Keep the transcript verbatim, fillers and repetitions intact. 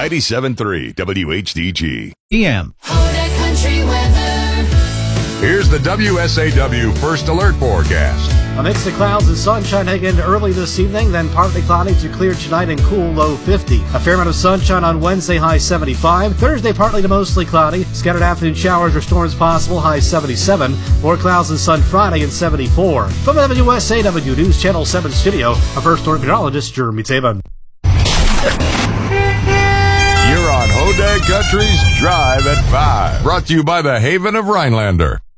ninety-seven point three W H D G. E M. Hoda Country weather. Here's the W S A W First Alert Forecast. A mix of clouds and sunshine heading into early this evening, then partly cloudy to clear tonight and cool, low fifty. A fair amount of sunshine on Wednesday, high seventy-five. Thursday, partly to mostly cloudy. Scattered afternoon showers or storms possible, high seventy-seven. More clouds and sun Friday and seventy-four. From the W S A W News Channel seven studio, our first alert meteorologist, Jeremy Taban. You're on Hoda Country's Drive at five. Brought to you by the Haven of Rhinelander.